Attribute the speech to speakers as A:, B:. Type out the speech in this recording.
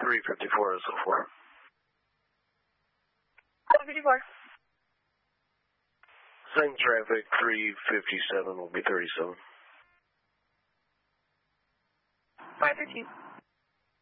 A: 354 is 04.
B: 354.
A: Same traffic, 357 will be 37.
B: 513.